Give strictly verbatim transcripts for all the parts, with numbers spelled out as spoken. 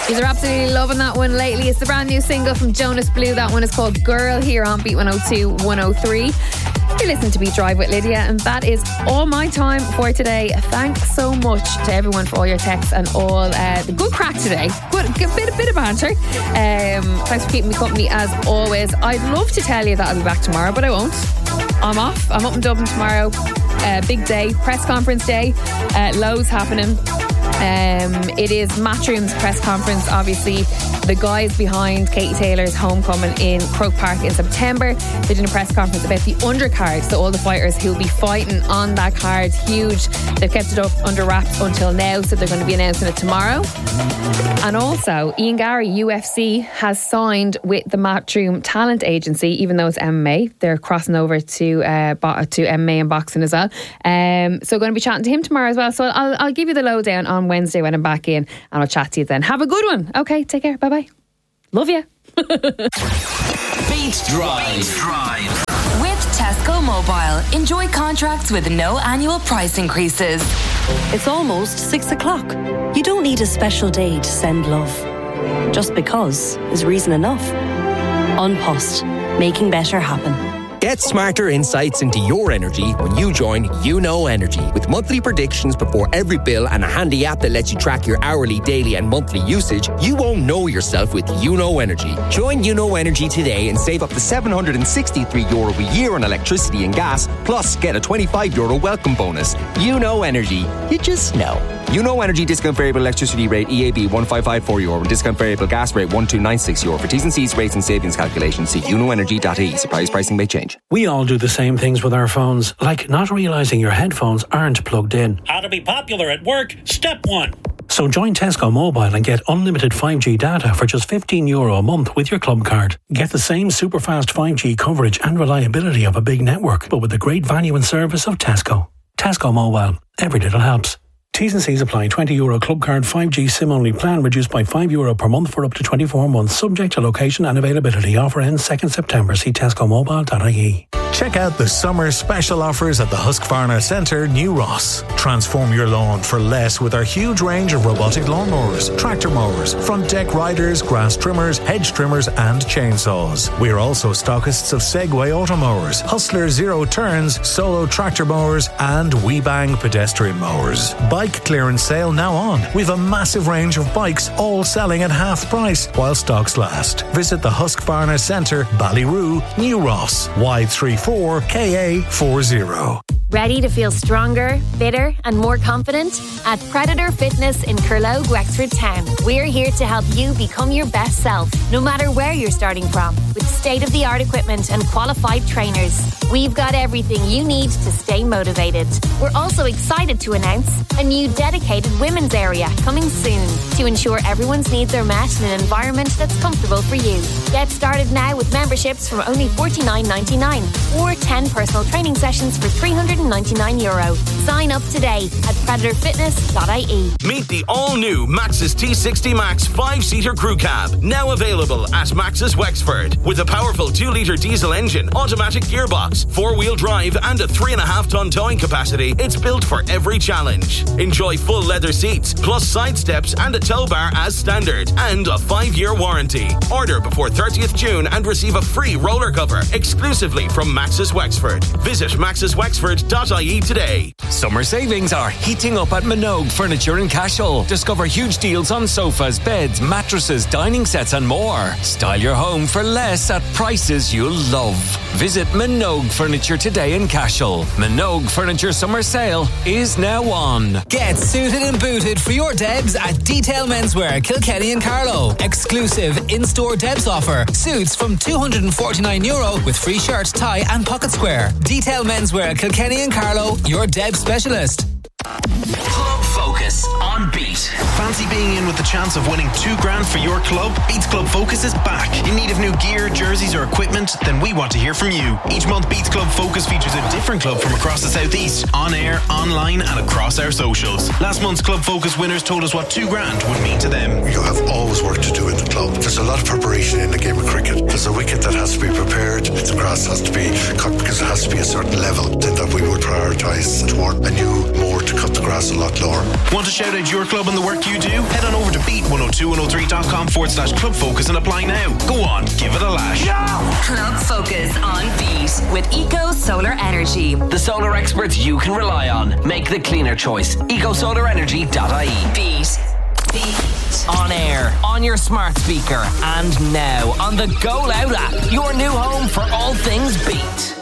You're absolutely loving that one lately. It's the brand new single from Jonas Blue. That one is called Girl here on Beat one oh two, one oh three. You're listening to Beat Drive with Lydia, and that is all my time for today. Thanks so much to everyone for all your texts and all uh, the good crack today. Good, good bit, bit of banter. Um, thanks for keeping me company as always. I'd love to tell you that I'll be back tomorrow, but I won't. I'm off. I'm up in Dublin tomorrow. Uh, big day, press conference day. Uh, loads happening. Um, it is Matchroom's press conference. Obviously, the guys behind Katie Taylor's homecoming in Croke Park in September, they did a press conference about the undercard, so all the fighters who will be fighting on that card. Huge. They've kept it up under wraps until now, so they're going to be announcing it tomorrow. And also, Ian Gary, U F C, has signed with the Matchroom Talent Agency, even though it's M M A. They're crossing over to uh, bo- to M M A and boxing as well. Um, so going to be chatting to him tomorrow as well. So I'll, I'll give you the lowdown on Wednesday when I'm back in, and I'll chat to you then. Have a good one. Okay, take care. Bye bye. Love you. Beat Drive. Drive. With Tesco Mobile, enjoy contracts with no annual price increases. It's almost six o'clock. You don't need a special day to send love. Just because is reason enough. An Post, making better happen. Get smarter insights into your energy when you join You Know Energy. With monthly predictions before every bill and a handy app that lets you track your hourly, daily and monthly usage, you won't know yourself with You Know Energy. Join You Know Energy today and save up to seven hundred sixty-three euro a year on electricity and gas, plus get a twenty-five euro welcome bonus. You Know Energy. You just know. You Know Energy discount variable electricity rate E A B one five five four euro and discount variable gas rate one two nine six euro. For T's and C's, rates and savings calculations, see you know energy dot I E. Surprise pricing may change. We all do the same things with our phones, like not realising your headphones aren't plugged in. How to be popular at work, step one. So join Tesco Mobile and get unlimited five G data for just fifteen euro a month with your club card. Get the same super fast five G coverage and reliability of a big network, but with the great value and service of Tesco. Tesco Mobile. Every little helps. T's and C's apply. twenty euro club card five G SIM only plan reduced by five euro per month for up to twenty-four months, subject to location and availability. Offer ends second September. See tesco mobile dot I E. Check out the summer special offers at the Husqvarna Centre, New Ross. Transform your lawn for less with our huge range of robotic lawnmowers, tractor mowers, front deck riders, grass trimmers, hedge trimmers and chainsaws. We're also stockists of Segway automowers, Hustler Zero Turns, Solo tractor mowers and WeBang pedestrian mowers. Bike clearance sale now on. We've a massive range of bikes all selling at half price while stocks last. Visit the Husqvarna Centre, Ballyroo, New Ross, Y thirty-four K A forty. Ready to feel stronger, fitter and more confident? At Predator Fitness in Curlow, Wexford Town, we're here to help you become your best self, no matter where you're starting from. With state-of-the-art equipment and qualified trainers, we've got everything you need to stay motivated. We're also excited to announce a new dedicated women's area coming soon to ensure everyone's needs are met in an environment that's comfortable for you. Get started now with memberships from only forty-nine ninety-nine or ten personal training sessions for three hundred ninety-nine euro. Sign up today at predator fitness dot I E. Meet the all-new Maxus T sixty Max five-seater crew cab, now available at Maxus Wexford. With a powerful two litre diesel engine, automatic gearbox, four-wheel drive and a three and a half tonne towing capacity, it's built for every challenge. Enjoy full leather seats, plus side steps and a tow bar as standard, and a five-year warranty. Order before thirtieth June and receive a free roller cover exclusively from Maxus Wexford. Visit maxus wexford dot I E today. Summer savings are heating up at Minogue Furniture in Cashel. Discover huge deals on sofas, beds, mattresses, dining sets and more. Style your home for less at prices you'll love. Visit Minogue Furniture today in Cashel. Minogue Furniture Summer Sale is now on. Get suited and booted for your Debs at Detail Menswear, Kilkenny and Carlow. Exclusive in-store Debs offer. Suits from two hundred forty-nine euro with free shirt, tie and pocket square. Detail Menswear, Kilkenny and Carlow, your Debs specialist. Club Focus on Beat. Fancy being in with the chance of winning two grand for your club? Beats Club Focus is back. In need of new gear, jerseys or equipment? Then we want to hear from you. Each month Beats Club Focus features a different club from across the southeast, on air, online and across our socials. Last month's Club Focus winners told us what two grand would mean to them. You have always work to do in the club. There's a lot of preparation in the game of cricket. There's a wicket that has to be prepared. The grass has to be cut because it has to be a certain level. Then that we would prioritise toward a new more to cut the grass a lot lower. Want to shout out your club and the work you do? Head on over to beat one oh two two one oh three dot com forward slash club focus and apply now. Go on, give it a lash. Club Focus on Beat with Eco Solar Energy. The solar experts you can rely on. Make the cleaner choice. eco solar energy dot I E. Beat. Beat. On air, on your smart speaker, and now on the Go Loud app. Your new home for all things Beat.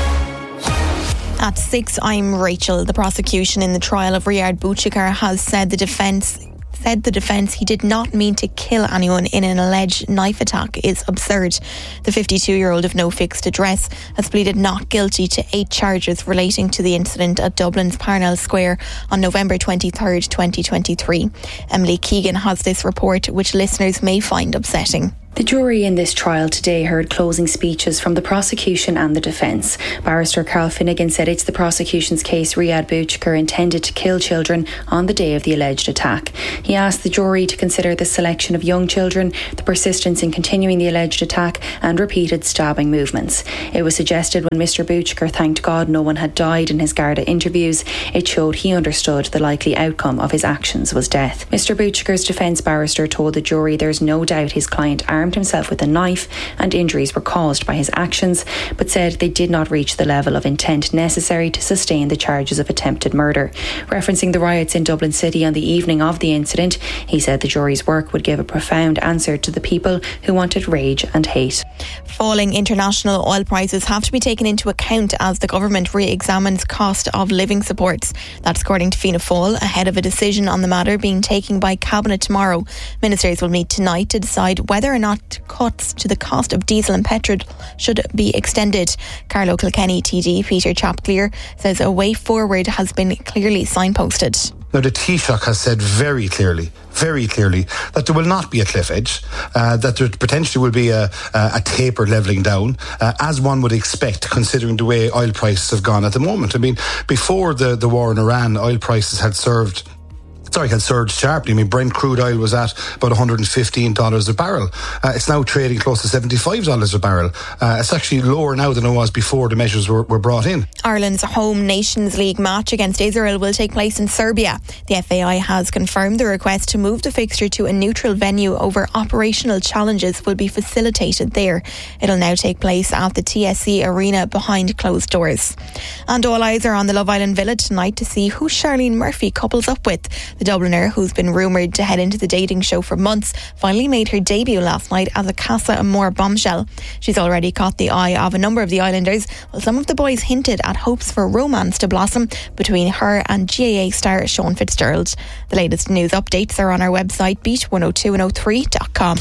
At six, I'm Rachel. The prosecution in the trial of Riyad Bouchikar has said the defence said the defence he did not mean to kill anyone in an alleged knife attack is absurd. The fifty-two-year-old of no fixed address has pleaded not guilty to eight charges relating to the incident at Dublin's Parnell Square on November twenty-third, twenty twenty-three. Emily Keegan has this report, which listeners may find upsetting. The jury in this trial today heard closing speeches from the prosecution and the defence. Barrister Carl Finnegan said it's the prosecution's case Riyad Bouchikar intended to kill children on the day of the alleged attack. He asked the jury to consider the selection of young children, the persistence in continuing the alleged attack and repeated stabbing movements. It was suggested when Mister Bouchikar thanked God no one had died in his Garda interviews, it showed he understood the likely outcome of his actions was death. Mister Bouchikar's defence barrister told the jury there's no doubt his client armed himself with a knife and injuries were caused by his actions, but said they did not reach the level of intent necessary to sustain the charges of attempted murder. Referencing the riots in Dublin City on the evening of the incident, he said the jury's work would give a profound answer to the people who wanted rage and hate. Falling international oil prices have to be taken into account as the government re-examines cost of living supports. That's according to Fianna Fáil, ahead of a decision on the matter being taken by Cabinet tomorrow. Ministers will meet tonight to decide whether or not cuts to the cost of diesel and petrol should be extended. Carlo Kilkenny T D Peter Chapclear says a way forward has been clearly signposted. Now, the Taoiseach has said very clearly, very clearly, that there will not be a cliff edge, uh, that there potentially will be a, a, a taper levelling down, uh, as one would expect, considering the way oil prices have gone at the moment. I mean, before the, the war in Iran, oil prices had served... Sorry, had surged sharply. I mean, Brent crude oil was at about one hundred fifteen dollars a barrel. Uh, it's now trading close to seventy-five dollars a barrel. Uh, it's actually lower now than it was before the measures were, were brought in. Ireland's home Nations League match against Israel will take place in Serbia. The F A I has confirmed the request to move the fixture to a neutral venue over operational challenges will be facilitated there. It'll now take place at the T S C Arena behind closed doors. And all eyes are on the Love Island villa tonight to see who Charlene Murphy couples up with. The Dubliner, who's been rumoured to head into the dating show for months, finally made her debut last night as a Casa Amor bombshell. She's already caught the eye of a number of the islanders, while some of the boys hinted at hopes for romance to blossom between her and G A A star Sean Fitzgerald. The latest news updates are on our website beat one oh two one oh three dot com.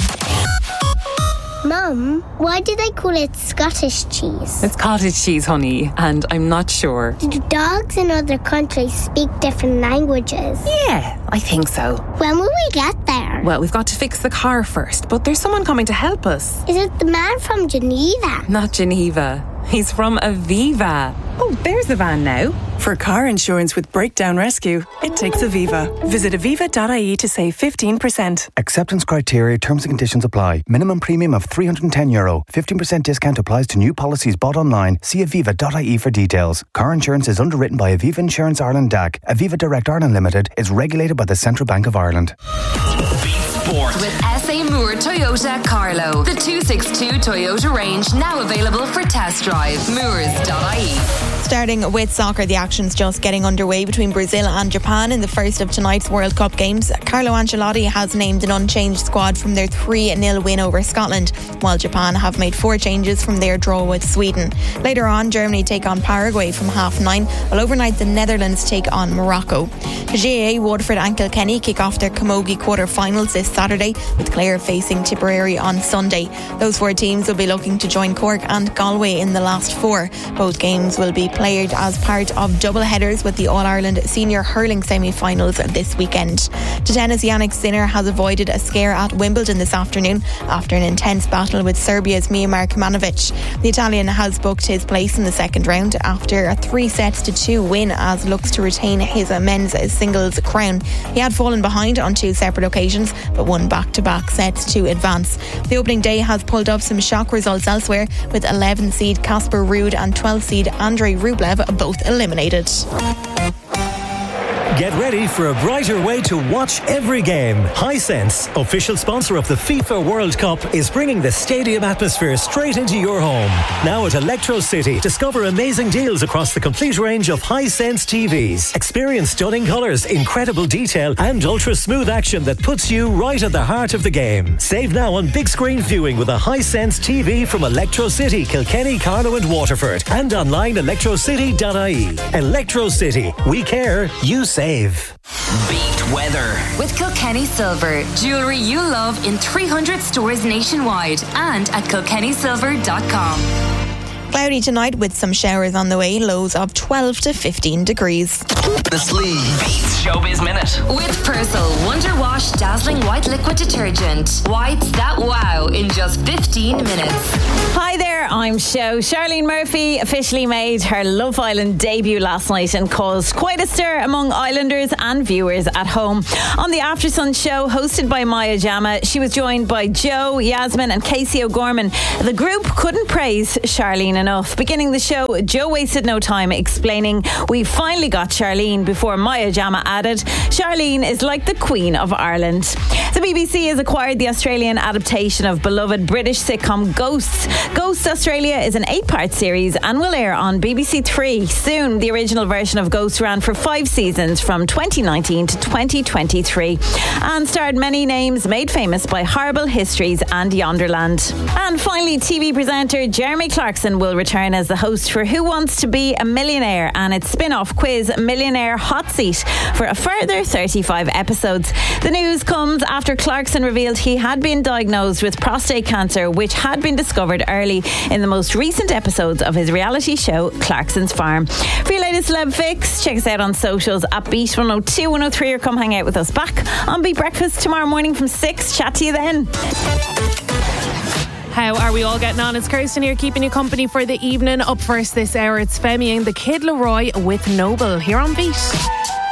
Mum, why do they call it Scottish cheese? It's cottage cheese, honey, and I'm not sure. Do dogs in other countries speak different languages? Yeah, I think so. When will we get there? Well, we've got to fix the car first, but there's someone coming to help us. Is it the man from Geneva? Not Geneva. He's from Aviva. Oh, there's the van now. For car insurance with breakdown rescue, it takes Aviva. Visit aviva dot I E to save fifteen percent. Acceptance criteria, terms and conditions apply. Minimum premium of three hundred ten euro. fifteen percent discount applies to new policies bought online. See aviva dot I E for details. Car insurance is underwritten by Aviva Insurance Ireland D A C. Aviva Direct Ireland Limited is regulated by the Central Bank of Ireland. Sport. With S A Moore Toyota Carlo. The two sixty-two Toyota range now available for test drive. Moores dot I E. Starting with soccer, the action's just getting underway between Brazil and Japan in the first of tonight's World Cup games. Carlo Ancelotti has named an unchanged squad from their three nil win over Scotland, while Japan have made four changes from their draw with Sweden. Later on, Germany take on Paraguay from half nine, while overnight the Netherlands take on Morocco. G A A, Waterford and Kilkenny kick off their Camogie quarter-finals this Saturday, with Clare facing Tipperary on Sunday. Those four teams will be looking to join Cork and Galway in the last four. Both games will be played as part of double headers with the All-Ireland Senior Hurling semi-finals this weekend. To tennis, Jannik Sinner has avoided a scare at Wimbledon this afternoon after an intense battle with Serbia's Mijomir Kmanovic. The Italian has booked his place in the second round after a three sets to two win as looks to retain his men's singles crown. He had fallen behind on two separate occasions but won back-to-back sets to advance. The opening day has pulled up some shock results elsewhere, with eleven seed Casper Ruud and twelve seed Andrei Rublev both eliminated. Get ready for a brighter way to watch every game. Hisense, official sponsor of the FIFA World Cup, is bringing the stadium atmosphere straight into your home. Now at Electro City, discover amazing deals across the complete range of Hisense T Vs. Experience stunning colours, incredible detail and ultra-smooth action that puts you right at the heart of the game. Save now on big screen viewing with a Hisense T V from Electro City, Kilkenny, Carlow and Waterford, and online electro city dot I E. Electro City. We care, you save. Beat weather with Kilkenny Silver. Jewellery you love in three hundred stores nationwide and at kilkenny silver dot com. Cloudy tonight with some showers on the way, lows of twelve to fifteen degrees. The Sleeve Beats Showbiz Minute. With Persil Wonder Wash Dazzling White Liquid Detergent. Whites that wow in just fifteen minutes. Hi there, I'm Sho. Charlene Murphy officially made her Love Island debut last night and caused quite a stir among Islanders and viewers at home. On the After Sun show, hosted by Maya Jama, she was joined by Joe, Yasmin and Casey O'Gorman. The group couldn't praise Charlene enough. Beginning the show, Joe wasted no time explaining, "We finally got Charlene," before Maya Jama added, "Charlene is like the Queen of Ireland." The B B C has acquired the Australian adaptation of beloved British sitcom Ghosts. Ghosts Australia is an eight-part series and will air on B B C Three soon. The original version of Ghosts ran for five seasons from twenty nineteen to twenty twenty-three and starred many names made famous by Horrible Histories and Yonderland. And finally, T V presenter Jeremy Clarkson will return as the host for Who Wants to Be a Millionaire and its spin-off quiz Millionaire Hot Seat for a further thirty-five episodes. The news comes after Clarkson revealed he had been diagnosed with prostate cancer, which had been discovered early in the most recent episodes of his reality show Clarkson's Farm. For your latest celeb fix, check us out on socials at Beat one oh two one oh three or come hang out with us back on Beat Breakfast tomorrow morning from six. Chat to you then. How are we all getting on? It's Kirsten here, keeping you company for the evening. Up first this hour, it's Femi and the Kid Leroy with Noble here on Beat.